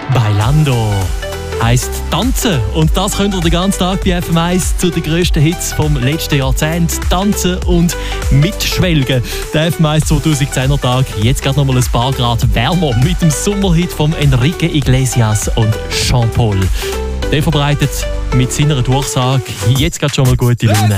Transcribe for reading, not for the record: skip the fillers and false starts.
Bailando heisst tanzen. Und das könnt ihr den ganzen Tag bei FM1 zu den grössten Hits vom letzten Jahrzehnt tanzen und mitschwelgen. Der FM1 2010er Tag, jetzt gerade noch mal ein paar Grad wärmer mit dem Sommerhit von Enrique Iglesias und Jean Paul. Der verbreitet mit seiner Durchsage jetzt gerade schon mal gute Laune.